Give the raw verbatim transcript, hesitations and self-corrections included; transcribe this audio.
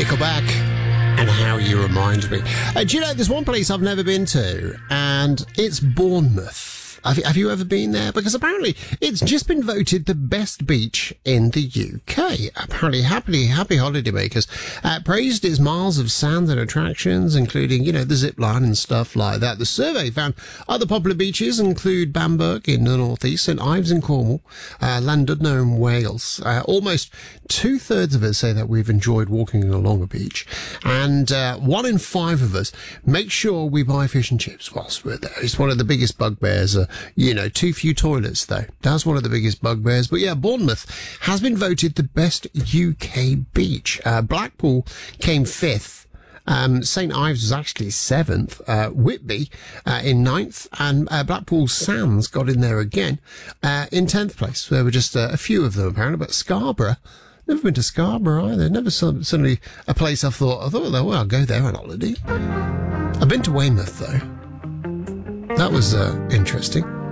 Nickelback and How You Remind Me. Uh, do you know, there's one place I've never been to, and it's Bournemouth. Have, have you ever been there? Because apparently it's just been voted the best beach in the U K. Apparently, happily, happy holidaymakers uh, praised its miles of sand and attractions, including, you know, the zip line and stuff like that. The survey found other popular beaches include Bamberg in the northeast, St Ives in Cornwall, uh, Llandudno in Wales. Uh, almost two-thirds of us say that we've enjoyed walking along a beach, and uh, one in five of us make sure we buy fish and chips whilst we're there. It's one of the biggest bugbears. Uh, you know, too few toilets, though. That's one of the biggest bugbears. But yeah, Bournemouth has been voted the best U K beach. Uh, Blackpool came fifth. Um, St Ives was actually seventh, uh, Whitby, uh, in ninth, and, uh, Blackpool Sands got in there again, uh, in tenth place. There were just uh, a few of them apparently, but Scarborough, never been to Scarborough either. Never some, suddenly a place I thought, I thought, well, I'll go there on holiday. I've been to Weymouth though. That was, uh, interesting.